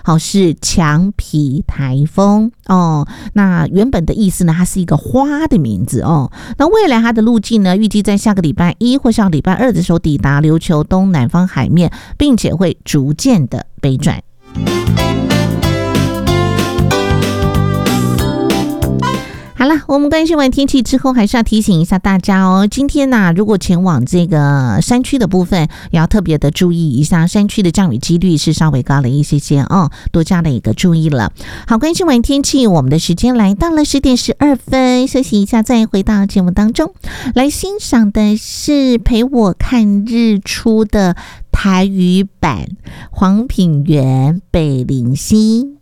好，是强皮台风哦。那原本的意思呢，它是一个花的名字哦。那未来它的路径呢，预计在下个礼拜1或下个礼拜2的时候抵达琉球东南方海面，并且会逐渐的北转。好了，我们关心完天气之后，还是要提醒一下大家哦。今天呢，如果前往这个山区的部分，也要特别的注意一下，山区的降雨几率是稍微高了一些哦，多加了一个注意了。好，关心完天气，我们的时间来到了10点12分，休息一下，再回到节目当中来欣赏的是陪我看日出的台语版黄品源北林溪。